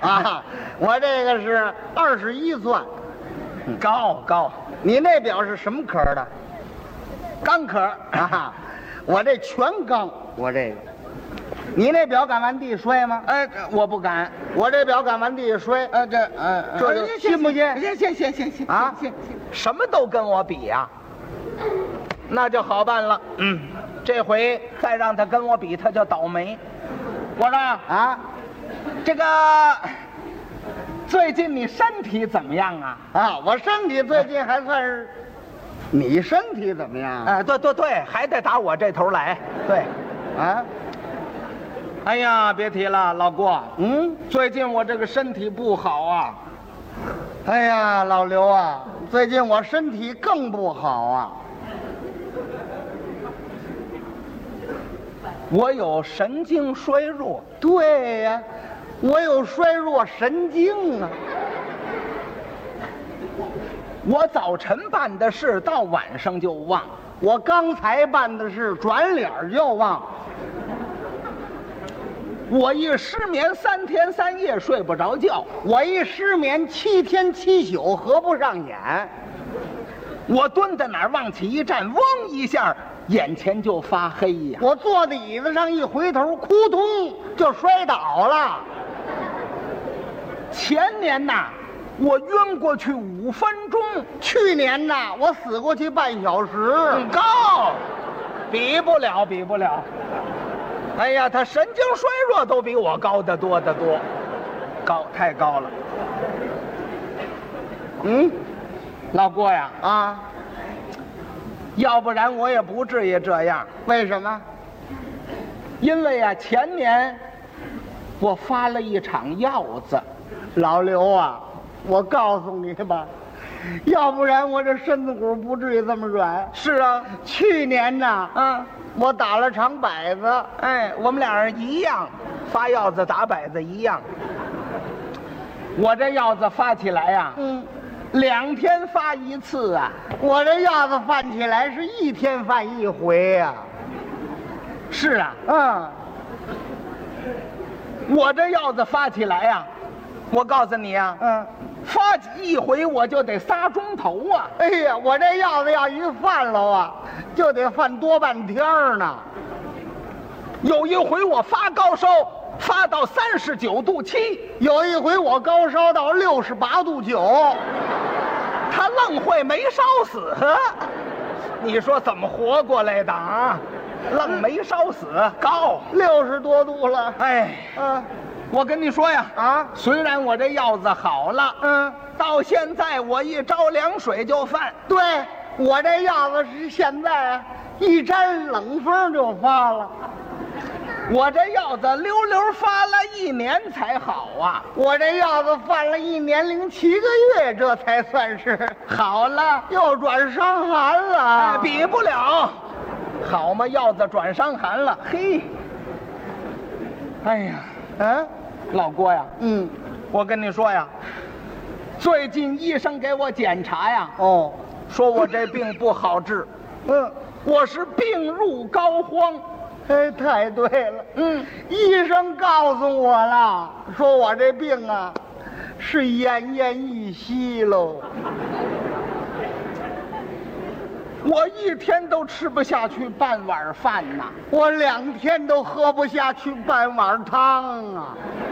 啊，我这个是21钻， 高。 你那表是什么壳的？钢壳啊，我这全钢，我这个。你那表敢往地摔吗？ 我不敢。 我这表敢往地下摔，这就信不信？ 行啊， 什么都跟我比呀，那就好办了。这回再让他跟我比，他就倒霉。我说啊， 这个最近你身体怎么样啊？ 啊，我身体最近还算是。你身体怎么样？ 对，还得打我这头来。对， 啊。 哎呀，别提了，老郭。最近我这个身体不好啊。 哎呀，老刘啊，最近我身体更不好啊。 我有神经衰弱。 对呀，我有衰弱神经啊。 我早晨办的事，到晚上就忘； 我刚才办的事，转脸就忘。 我一失眠3天3夜睡不着觉， 我一失眠7天7宿合不上眼。 我蹲在哪儿往起一站，嗡一下，眼前就发黑呀。 我坐在椅子上一回头，扑通就摔倒了。 前年呐，我晕过去5分钟； 去年呐，我死过去半小时。 高，比不了。哎呀，他神经衰弱都比我高得多，太高了。老郭呀， 啊， 要不然我也不至于这样。 为什么？ 因为啊，前年我发了一场鹞子。 老刘啊，我告诉你吧，要不然我这身子骨不至于这么软。 是啊， 去年呐，我打了场摆子。 我们俩人一样，发鹞子打摆子一样。我这鹞子发起来呀，2天发一次啊。 我这鹞子翻起来是1天翻1回呀。 是啊，我这鹞子发起来呀，我告诉你啊，发一回我就得3钟头啊。 哎呀，我这鹞子要一翻了啊，就得翻多半天呢。 有一回我发高烧，发到39度7； 有一回我高烧到68度9， 他愣会没烧死。你说怎么活过来的啊？愣没烧死，高 60多度了。 我跟你说呀，虽然我这鹞子好了，到现在我一着凉水就犯。 对，我这鹞子是现在一沾冷风就发了。 我这鹞子溜溜发了1年才好啊。 我这鹞子犯了1年零7个月，这才算是好了， 又转伤寒了。 比不了，好嘛，鹞子转伤寒了。嘿，哎呀，老郭呀，我跟你说呀，最近医生给我检查呀，说我这病不好治，我是病入膏肓。 太对了，医生告诉我了，说我这病啊是奄奄一息喽。 我1天都吃不下去半碗饭呐， 我2天都喝不下去半碗汤啊。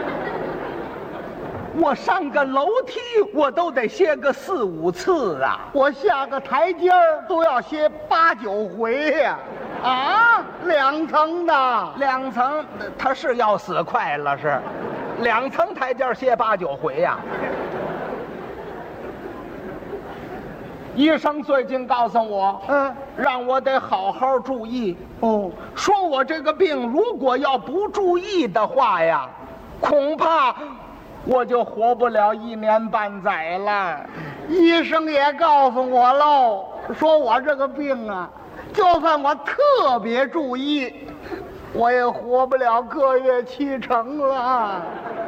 我上个楼梯我都得歇个4、5次啊， 我下个台阶都要歇8、9回呀。2层的 ，2层，他是要死快了是，2层台阶歇8、9回呀。医生最近告诉我，让我得好好注意。说我这个病如果要不注意的话呀，恐怕我就活不了1年半载了。 医生也告诉我喽，说我这个病啊，就算我特别注意，我也活不了个月7成了。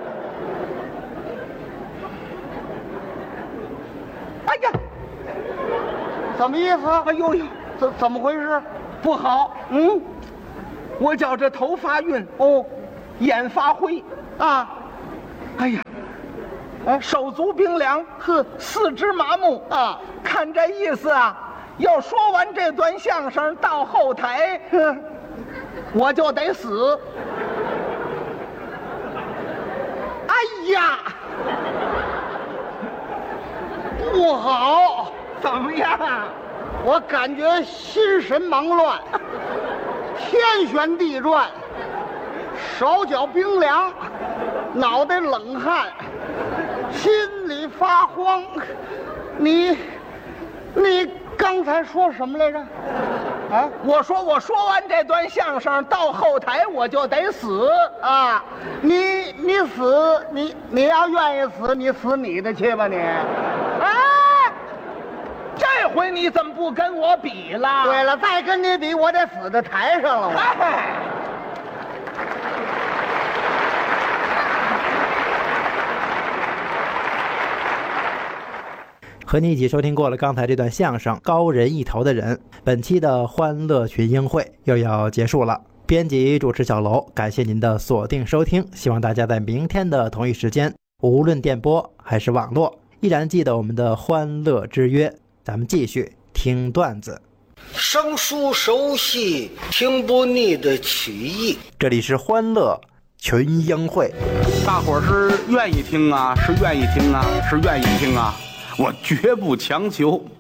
哎呀， 什么意思？ 哎呦， 怎么回事？ 不好。我觉着头发晕，眼发灰啊。哎呀， 手足冰凉，四肢麻木啊！看这意思啊，要说完这段相声到后台，我就得死。 哎呀，不好！ 怎么样？ 我感觉心神忙乱，天旋地转，手脚冰凉，脑袋冷汗，心里发慌。你刚才说什么来着？啊！ 我说完这段相声到后台我就得死啊！你死，你要愿意死，你死你的去吧你。 啊！这回你怎么不跟我比了？ 对了，再跟你比，我得死在台上了。 和你一起收听过了刚才这段相声《高人一头的人》，本期的欢乐群英会又要结束了。编辑主持小楼，感谢您的锁定收听，希望大家在明天的同一时间，无论电波还是网络，依然记得我们的欢乐之约，咱们继续听段子， 生疏熟悉，听不腻的曲艺。 这里是欢乐群英会， 大伙儿是愿意听啊，是愿意听啊，是愿意听啊，我绝不强求。